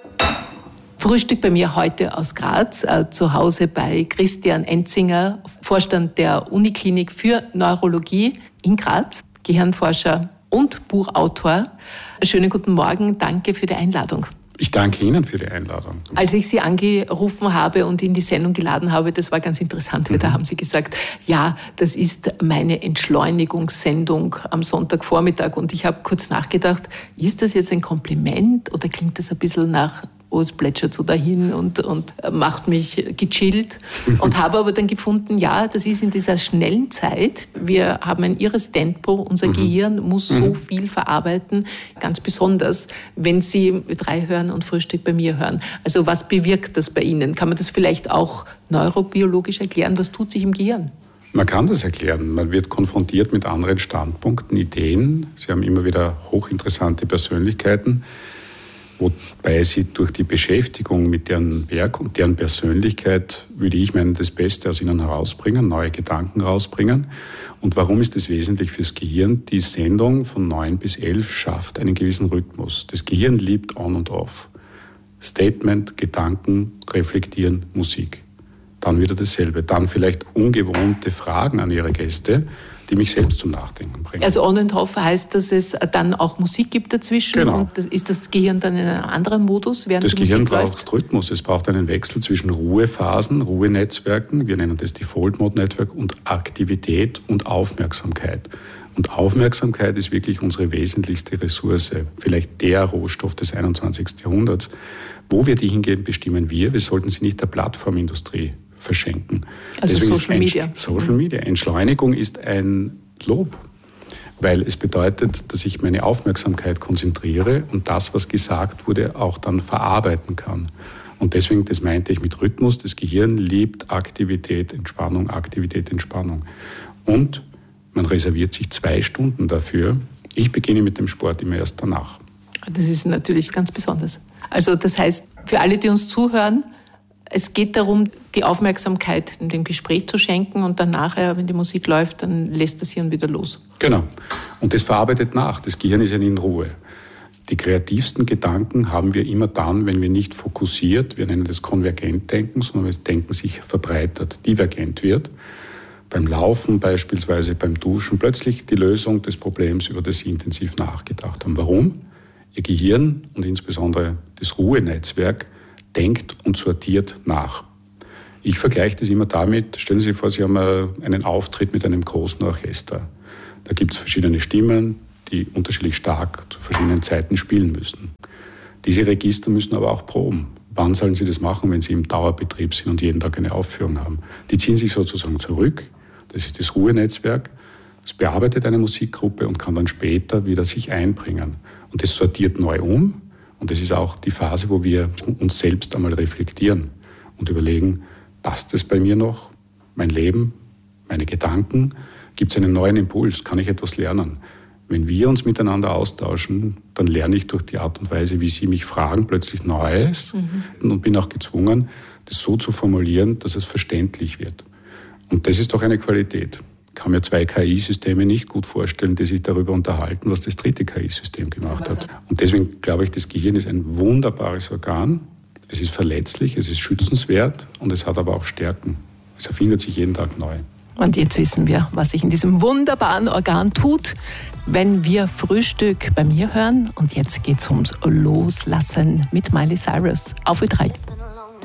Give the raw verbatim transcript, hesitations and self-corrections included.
Frühstück bei mir heute aus Graz, äh, zu Hause bei Christian Enzinger, Vorstand der Uniklinik für Neurologie in Graz, Gehirnforscher und Buchautor. Schönen guten Morgen, danke für die Einladung. Ich danke Ihnen für die Einladung. Als ich Sie angerufen habe und in die Sendung geladen habe, das war ganz interessant, weil mhm. da haben Sie gesagt, ja, das ist meine Entschleunigungssendung am Sonntagvormittag. Und ich habe kurz nachgedacht, ist das jetzt ein Kompliment oder klingt das ein bisschen nach, oh, es plätschert so dahin und, und macht mich gechillt. Und habe aber dann gefunden, ja, das ist in dieser schnellen Zeit. Wir haben ein irres Tempo. Unser mhm. Gehirn muss mhm. so viel verarbeiten. Ganz besonders, wenn Sie drei hören und Frühstück bei mir hören. Also was bewirkt das bei Ihnen? Kann man das vielleicht auch neurobiologisch erklären? Was tut sich im Gehirn? Man kann das erklären. Man wird konfrontiert mit anderen Standpunkten, Ideen. Sie haben immer wieder hochinteressante Persönlichkeiten, wobei sie durch die Beschäftigung mit deren Werk und deren Persönlichkeit, würde ich meinen, das Beste aus ihnen herausbringen, neue Gedanken rausbringen. Und warum ist das wesentlich fürs Gehirn? Die Sendung von neun bis elf schafft einen gewissen Rhythmus. Das Gehirn liebt On und Off. Statement, Gedanken, Reflektieren, Musik. Dann wieder dasselbe. Dann vielleicht ungewohnte Fragen an Ihre Gäste, die mich selbst zum Nachdenken bringen. Also On and Off heißt, dass es dann auch Musik gibt dazwischen? Genau. Und das, ist das Gehirn dann in einem anderen Modus, während das die Musik läuft? Das Gehirn läuft? braucht Rhythmus. Es braucht einen Wechsel zwischen Ruhephasen, Ruhenetzwerken, wir nennen das Default Mode Network, und Aktivität und Aufmerksamkeit. Und Aufmerksamkeit ist wirklich unsere wesentlichste Ressource, vielleicht der Rohstoff des einundzwanzigsten Jahrhunderts. Wo wir die hingeben, bestimmen wir. Wir sollten sie nicht der Plattformindustrie verschenken. Also Deswegen Social Media. Social Media. Entschleunigung ist ein Lob, weil es bedeutet, dass ich meine Aufmerksamkeit konzentriere und das, was gesagt wurde, auch dann verarbeiten kann. Und deswegen, das meinte ich mit Rhythmus, das Gehirn liebt Aktivität, Entspannung, Aktivität, Entspannung. Und man reserviert sich zwei Stunden dafür. Ich beginne mit dem Sport immer erst danach. Das ist natürlich ganz besonders. Also das heißt, für alle, die uns zuhören, es geht darum, die Aufmerksamkeit dem Gespräch zu schenken und dann nachher, wenn die Musik läuft, dann lässt das Hirn wieder los. Genau. Und das verarbeitet nach. Das Gehirn ist ja in Ruhe. Die kreativsten Gedanken haben wir immer dann, wenn wir nicht fokussiert, wir nennen das konvergent denken, sondern wenn das Denken sich verbreitert, divergent wird. Beim Laufen beispielsweise, beim Duschen, plötzlich die Lösung des Problems, über das Sie intensiv nachgedacht haben. Warum? Ihr Gehirn und insbesondere das Ruhenetzwerk denkt und sortiert nach. Ich vergleiche das immer damit, stellen Sie sich vor, Sie haben einen Auftritt mit einem großen Orchester. Da gibt es verschiedene Stimmen, die unterschiedlich stark zu verschiedenen Zeiten spielen müssen. Diese Register müssen aber auch proben. Wann sollen Sie das machen, wenn Sie im Dauerbetrieb sind und jeden Tag eine Aufführung haben? Die ziehen sich sozusagen zurück. Das ist das Ruhenetzwerk. Das bearbeitet eine Musikgruppe und kann dann später wieder sich einbringen. Und das sortiert neu um. Und das ist auch die Phase, wo wir uns selbst einmal reflektieren und überlegen, passt es bei mir noch, mein Leben, meine Gedanken? Gibt es einen neuen Impuls? Kann ich etwas lernen? Wenn wir uns miteinander austauschen, dann lerne ich durch die Art und Weise, wie Sie mich fragen, plötzlich Neues mhm. und bin auch gezwungen, das so zu formulieren, dass es verständlich wird. Und das ist doch eine Qualität. Ich kann mir zwei K I-Systeme nicht gut vorstellen, die sich darüber unterhalten, was das dritte K I-System gemacht hat. Und deswegen glaube ich, das Gehirn ist ein wunderbares Organ. Es ist verletzlich, es ist schützenswert und es hat aber auch Stärken. Es erfindet sich jeden Tag neu. Und jetzt wissen wir, was sich in diesem wunderbaren Organ tut, wenn wir Frühstück bei mir hören. Und jetzt geht's ums Loslassen mit Miley Cyrus. Auf Ö drei.